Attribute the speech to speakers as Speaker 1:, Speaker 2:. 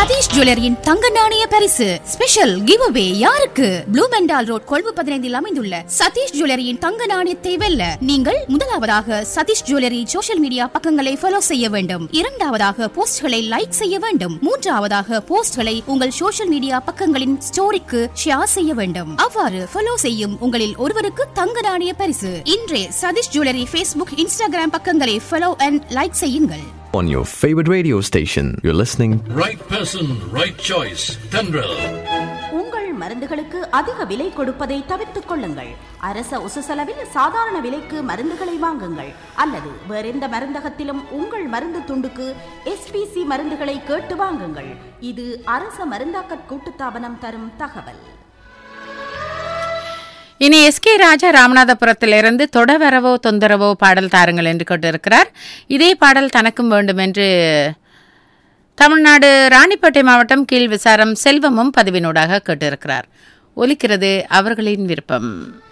Speaker 1: சதீஷ் ஜுவல்லரியின் தங்க நாணய பரிசு ஸ்பெஷல் கிவ் அவே யாருக்கு? ப்ளூ மெண்டால் ரோட் கொழும்பு 15 அமைந்துள்ள சதீஷ் ஜுவல்லரியின் தங்க நாணயத்தை வெல்ல நீங்கள் முதலாவதாக சதீஷ் ஜுவல்லரி சோஷியல் மீடியா பக்கங்களை ஃபாலோ செய்ய வேண்டும். இரண்டாவதாக போஸ்ட்களை லைக் செய்ய வேண்டும். மூன்றாவதாக போஸ்ட்களை உங்கள் சோஷியல் மீடியா பக்கங்களின் ஸ்டோரிக்கு ஷேர் செய்ய வேண்டும். அவ்வாறு ஃபாலோ செய்யும் உங்களில் ஒருவருக்கு தங்க நாணய பரிசு. இன்றே சதீஷ் ஜுவல்லரி ஃபேஸ்புக், இன்ஸ்டாகிராம் பக்கங்களை ஃபாலோ அண்ட் லைக் செய்யுங்கள்.
Speaker 2: On your favorite radio station, you're listening.
Speaker 3: Right person, right choice. Tendril.
Speaker 4: உங்கள் மருந்துகளுக்கு அதிக விலை கொடுப்பதை தவிர்த்துக் கொள்ளுங்கள். அரச உசுசெலவில் சாதாரண விலைக்கு மருந்துகளை வாங்குங்கள். அல்லது வேறெந்த மருந்தகத்திலும் உங்கள் மருந்து துண்டுக்கு SPC மருந்துகளை கேட்டு வாங்குங்கள். இது அரச மருந்தாக்கற் கூட்டுத்தாபனம் தரும் தகவல்.
Speaker 5: இனி SK ராஜா ராமநாதபுரத்திலிருந்து தொடவரவோ தொந்தரவோ பாடல் தாருங்கள் என்று கொண்டிருக்கிறார். இதே பாடல் தனக்கும் வேண்டும் என்று தமிழ்நாடு ராணிப்பேட்டை மாவட்டம் கீழ் விசாரம் செல்வமும் பதிவினூடாக கேட்டிருக்கிறார். ஒலிக்கிறது அவர்களின் விருப்பம்.